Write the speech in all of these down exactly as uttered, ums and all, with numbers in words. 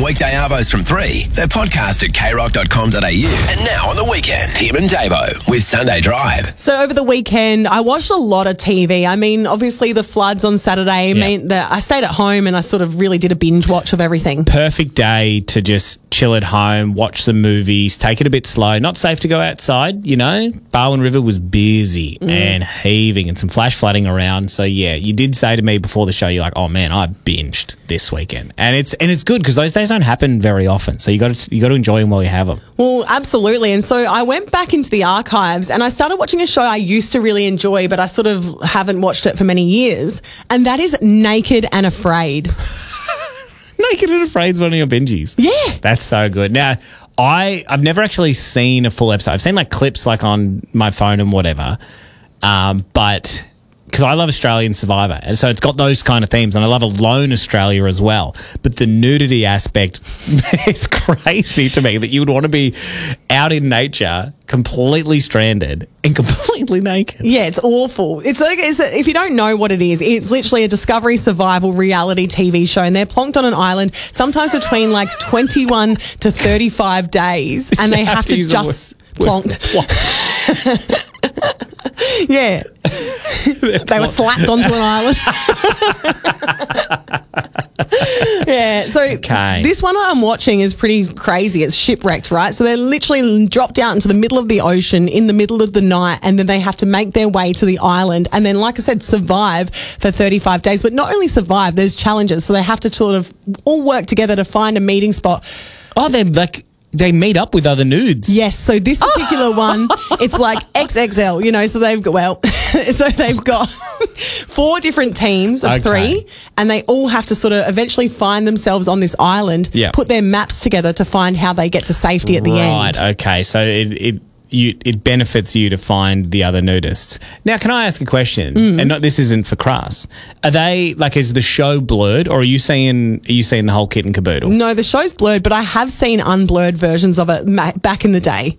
weekday arvos from three. They're podcast at k rock dot com dot a u. And now on the weekend, Tim and Davo with Sunday Drive. So over the weekend, I watched a lot of T V. I mean, obviously the floods on Saturday Yeah. meant that I stayed at home and I sort of really did a binge watch of everything. Perfect day to just chill at home, watch some movies, take it a bit slow. Not safe to go outside, you know. Barwon River was busy Mm. and heaving and some flash flooding around. So, yeah, you did say to me before the show, you're like, oh, man, I binged this weekend. And it's and it's good because those days don't happen very often. So you got to you got to enjoy them while you have them. Well, absolutely. And so I went back into the archives and I started watching a show I used to really enjoy, but I sort of haven't watched it for many years. And that is Naked and Afraid. Naked and Afraid is one of your binges. Yeah. That's so good. Now, I, I've never actually seen a full episode. I've seen like clips like on my phone and whatever. Um, but because I love Australian Survivor. And so it's got those kind of themes. And I love Alone Australia as well. But the nudity aspect is crazy to me that you would want to be out in nature, completely stranded and completely naked. Yeah, it's awful. It's like, it's a, if you don't know what it is, it's literally a Discovery survival reality T V show, and they're plonked on an island, sometimes between like twenty-one to thirty-five days, and they have, have to to use the just word- plonked. Yeah, they were slapped onto an island. Yeah, so Okay. this one I'm watching is pretty crazy. It's Shipwrecked, right? So they're literally dropped out into the middle of the ocean in the middle of the night, and then they have to make their way to the island, and then, like I said, survive for thirty-five days. But not only survive, there's challenges. So they have to sort of all work together to find a meeting spot. Oh, they're like, they meet up with other nudes. Yes, so this particular one, it's like X X L, you know, so they've got, well, so they've got four different teams of Okay. three, and they all have to sort of eventually find themselves on this island, Yeah. put their maps together to find how they get to safety at the Right, end. okay. So it it you it benefits you to find the other nudists. Now, can I ask a question? Mm. And not, this isn't for crass. Are they, like, is the show blurred, or are you seeing are you seeing the whole kit and caboodle? No, the show's blurred, but I have seen unblurred versions of it ma- back in the day.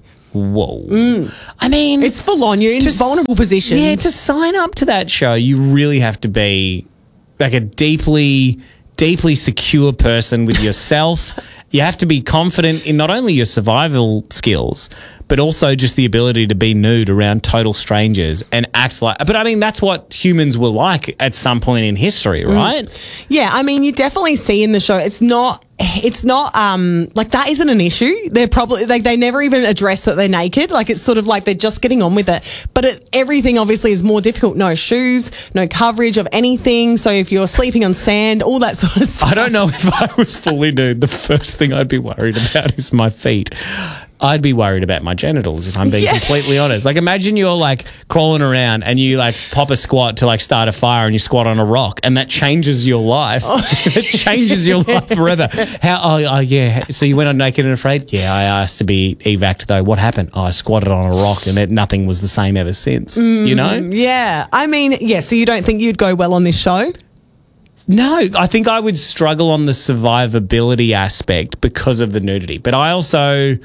Whoa. I mean, It's full on you in to vulnerable s- positions. Yeah, to sign up to that show, you really have to be like a deeply, deeply secure person with yourself. You have to be confident in not only your survival skills, but also just the ability to be nude around total strangers and act like. But I mean, that's what humans were like at some point in history, right? Yeah, I mean, you definitely see in the show, it's not, it's not, um, like that isn't an issue. They're probably, like, they never even address that they're naked. Like, it's sort of like they're just getting on with it. But it, everything obviously is more difficult. No shoes, no coverage of anything. So if you're sleeping on sand, all that sort of stuff. I don't know if I was fully nude. The first thing I'd be worried about is my feet. I'd be worried about my genitals, if I'm being Yeah. completely honest. Like, imagine you're like crawling around and you like pop a squat to like start a fire and you squat on a rock, and that changes your life. It changes your life forever. How? Oh, oh, yeah. So you went on Naked and Afraid? Yeah, I asked to be evac'd though. What happened? Oh, I squatted on a rock and it, nothing was the same ever since. You know? Yeah. I mean, yeah, so you don't think you'd go well on this show? No, I think I would struggle on the survivability aspect because of the nudity. But I also,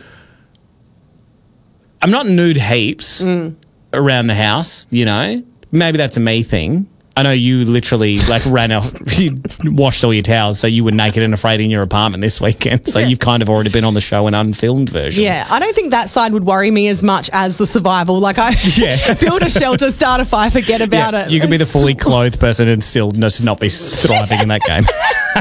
I'm not nude heaps around the house, you know. Maybe that's a me thing. I know you literally like ran out, you washed all your towels, so you were naked and afraid in your apartment this weekend. So Yeah. you've kind of already been on the show in unfilmed version. Yeah, I don't think that side would worry me as much as the survival. Like, I Yeah. build a shelter, start a fire, forget about Yeah, it. you could be the It's- fully clothed person and still just not be thriving in that game.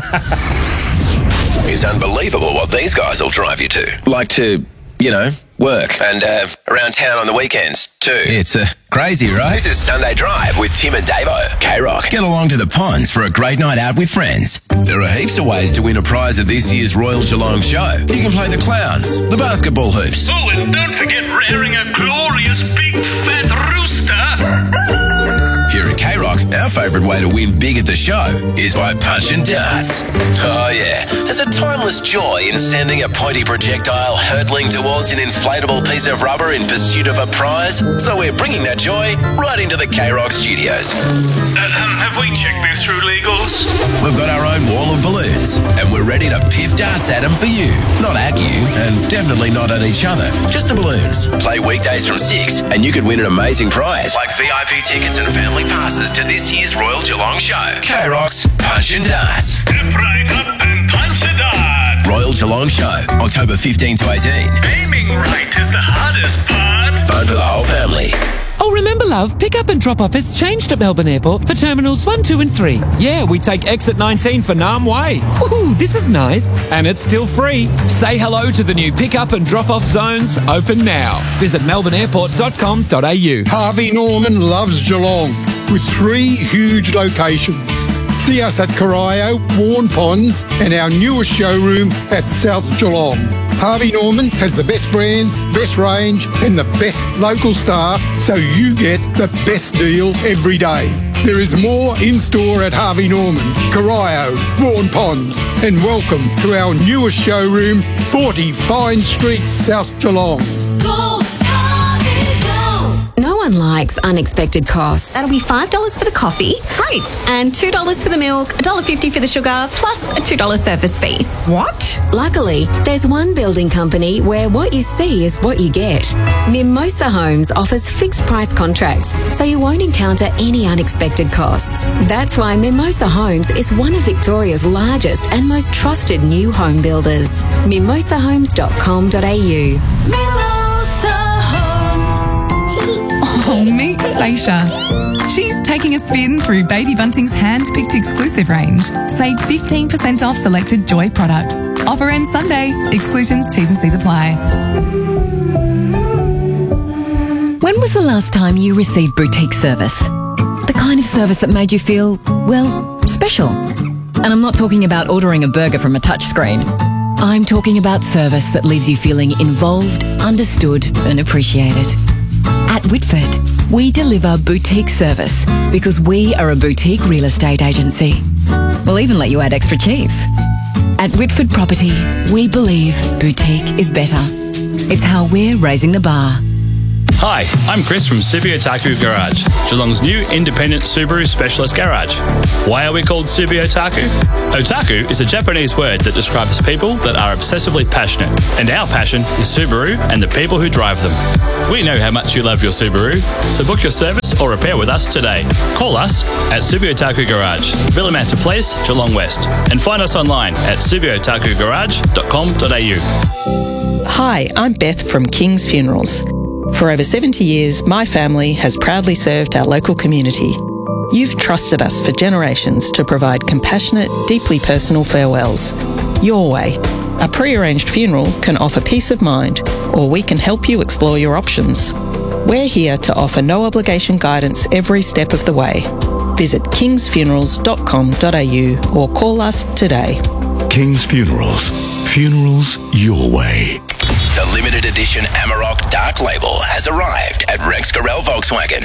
It's unbelievable what these guys will drive you to. Like to, you know, work and uh, around town on the weekends too. It's uh, crazy, right? This is Sunday Drive with Tim and Davo. K-Rock. Get along to the ponds for a great night out with friends. There are heaps of ways to win a prize at this year's Royal Geelong show. You can play the clowns, the basketball hoops. Oh, and don't forget rearing a glorious big fat rooster. Here at K-Rock, our favourite way to win big at the show is by punching darts. Oh yeah, there's a timeless joy in sending a pointy projectile hurtling towards an inflatable piece of rubber in pursuit of a prize. So we're bringing that joy right into the K-Rock studios. Uh, um, have we checked this through legals? We've got our own wall of balloons, and we're ready to piff darts at them for you. Not at you, and definitely not at each other. Just the balloons. Play weekdays from six, and you could win an amazing prize, like V I P tickets and family passes to this year's Royal Geelong show. K-Rock's Punch and Darts. Step right up and punch a dart. Royal Geelong show, October fifteenth to eighteenth. Aiming right is the hardest part. Fun for the whole family. Oh, remember, love, pick up and drop off has changed at Melbourne Airport for Terminals one, two and three. Yeah, we take exit nineteen for Nam Way. Ooh, this is nice. And it's still free. Say hello to the new pick up and drop off zones, open now. Visit melbourne airport dot com dot a u. Harvey Norman loves Geelong with three huge locations. See us at Corio, Warn Ponds and our newest showroom at South Geelong. Harvey Norman has the best brands, best range and the best local staff, so you get the best deal every day. There is more in store at Harvey Norman, Corio, Warn Ponds, and welcome to our newest showroom, forty Fine Street, South Geelong. Go, Harvey, go! No one likes unexpected costs. That'll be five dollars for the coffee. Great. And two dollars for the milk, one dollar fifty for the sugar, plus a two dollars service fee. What? Luckily, there's one building company where what you see is what you get. Mimosa Homes offers fixed price contracts, so you won't encounter any unexpected costs. That's why Mimosa Homes is one of Victoria's largest and most trusted new home builders. mimosa homes dot com dot a u. Mimosa Homes. Oh, meet Seisha. She's taking a spin through Baby Bunting's hand-picked exclusive range. Save fifteen percent off selected Joy products. Offer ends Sunday. Exclusions, T's and C's apply. When was the last time you received boutique service? The kind of service that made you feel, well, special. And I'm not talking about ordering a burger from a touchscreen. I'm talking about service that leaves you feeling involved, understood and appreciated. At Whitford, we deliver boutique service because we are a boutique real estate agency. We'll even let you add extra cheese. At Whitford Property, we believe boutique is better. It's how we're raising the bar. Hi, I'm Chris from Subi Otaku Garage, Geelong's new independent Subaru specialist garage. Why are we called Subi Otaku? Otaku is a Japanese word that describes people that are obsessively passionate, and our passion is Subaru and the people who drive them. We know how much you love your Subaru, so book your service or repair with us today. Call us at Subi Otaku Garage, Villamanta Place, Geelong West, and find us online at subi otaku garage dot com dot a u. Hi, I'm Beth from King's Funerals. For over seventy years, my family has proudly served our local community. You've trusted us for generations to provide compassionate, deeply personal farewells. Your way. A pre-arranged funeral can offer peace of mind, or we can help you explore your options. We're here to offer no obligation guidance every step of the way. Visit kings funerals dot com dot a u or call us today. King's Funerals. Funerals your way. The limited edition Amarok Dark Label has arrived at Rex Gorell Volkswagen.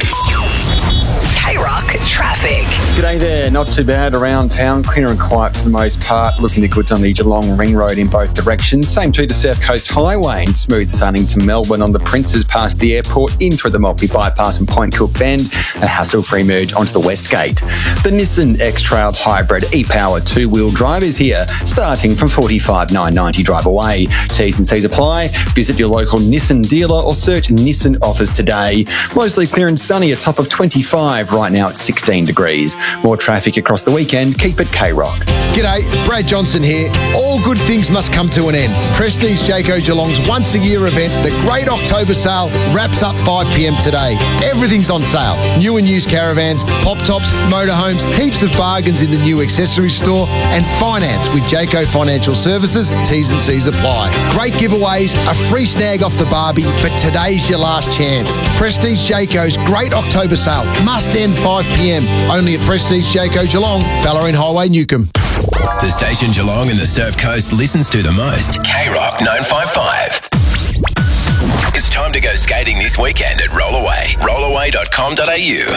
K-Rock traffic. G'day there, not too bad around town, clear and quiet for the most part. Looking the goods on the Geelong Ring Road in both directions. Same to the South Coast Highway and smooth sailing to Melbourne on the Princes past the airport, in through the Maltby Bypass and Point Cook Bend, a hassle-free merge onto the West Gate. The Nissan X-Trail Hybrid e-Power two-wheel drive is here, starting from forty-five thousand nine hundred ninety dollars drive away. T's and C's apply. Visit your local Nissan dealer or search Nissan offers today. Mostly clear and sunny, a top of twenty-five. Right now it's sixteen degrees. More traffic across the weekend. Keep it K-Rock. G'day, Brad Johnson here. All good things must come to an end. Prestige Jayco Geelong's once-a-year event, the Great October Sale, wraps up five p m today. Everything's on sale. New and used caravans, pop-tops, motorhomes, heaps of bargains in the new accessories store, and finance with Jayco Financial Services. T's and C's apply. Great giveaways, a free snag off the Barbie, but today's your last chance. Prestige Jayco's Great October Sale must end five p m only at Prestige Jayco Geelong, Ballerine Highway, Newcomb. The station Geelong and the Surf Coast listens to the most. K-Rock nine five five. It's time to go skating this weekend at Rollaway. rollaway dot com dot a u.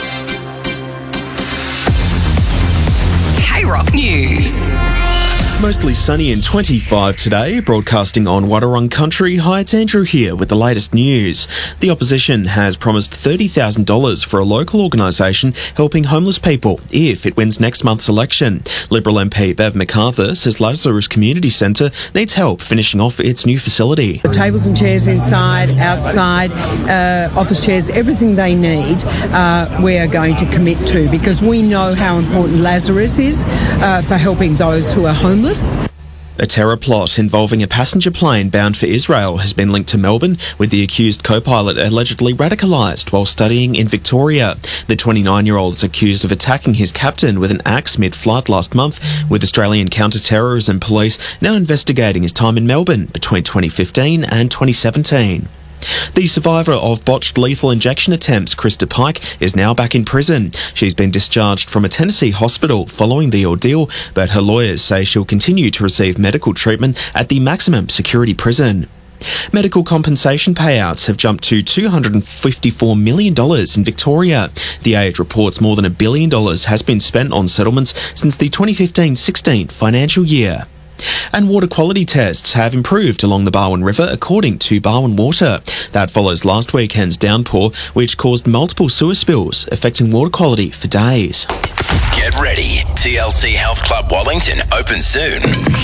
K-Rock News. Mostly sunny and twenty-five today, broadcasting on Wadawurrung Country. Hi, it's Andrew here with the latest news. The opposition has promised thirty thousand dollars for a local organisation helping homeless people if it wins next month's election. Liberal M P Bev MacArthur says Lazarus Community Centre needs help finishing off its new facility. The tables and chairs inside, outside, uh, office chairs, everything they need, uh, we are going to commit to, because we know how important Lazarus is uh, for helping those who are homeless. A terror plot involving a passenger plane bound for Israel has been linked to Melbourne, with the accused co-pilot allegedly radicalised while studying in Victoria. The twenty-nine-year-old is accused of attacking his captain with an axe mid-flight last month, with Australian counter-terrorism police now investigating his time in Melbourne between twenty fifteen and twenty seventeen. The survivor of botched lethal injection attempts, Krista Pike, is now back in prison. She's been discharged from a Tennessee hospital following the ordeal, but her lawyers say she'll continue to receive medical treatment at the maximum security prison. Medical compensation payouts have jumped to two hundred fifty-four million dollars in Victoria. The Age reports more than a billion dollars has been spent on settlements since the twenty fifteen sixteen financial year. And water quality tests have improved along the Barwon River, according to Barwon Water. That follows last weekend's downpour, which caused multiple sewer spills, affecting water quality for days. Get ready. T L C Health Club Wellington opens soon.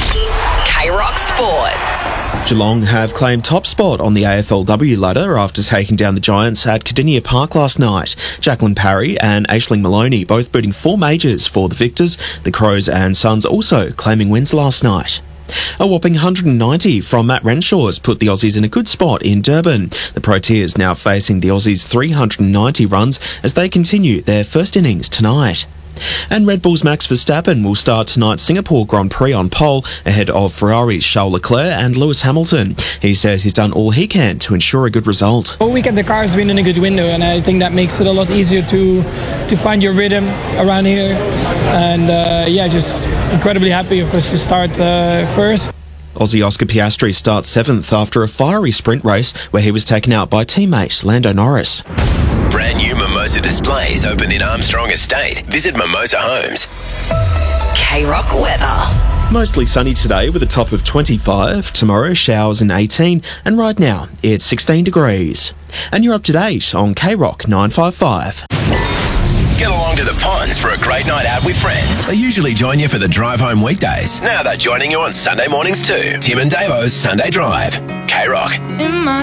K-Rock Sport. Geelong have claimed top spot on the A F L W ladder after taking down the Giants at Cardinia Park last night. Jacqueline Parry and Aisling Maloney both booting four majors for the Victors. The Crows and Suns also claiming wins last night. A whopping one hundred ninety from Matt Renshaw has put the Aussies in a good spot in Durban. The Proteas now facing the Aussies' three hundred ninety runs as they continue their first innings tonight. And Red Bull's Max Verstappen will start tonight's Singapore Grand Prix on pole ahead of Ferrari's Charles Leclerc and Lewis Hamilton. He says he's done all he can to ensure a good result. All weekend the car's been in a good window, and I think that makes it a lot easier to to find your rhythm around here. And uh, yeah, just incredibly happy, of course, to start uh, first. Aussie Oscar Piastri starts seventh after a fiery sprint race where he was taken out by teammate Lando Norris. Brand new Mimosa displays open in Armstrong Estate. Visit Mimosa Homes. K-Rock weather. Mostly sunny today with a top of twenty-five. Tomorrow, showers and eighteen. And right now, it's sixteen degrees. And you're up to date on K-Rock nine five five. Get along to the ponds for a great night out with friends. They usually join you for the drive home weekdays. Now they're joining you on Sunday mornings too. Tim and Davo's Sunday Drive. K-Rock. In my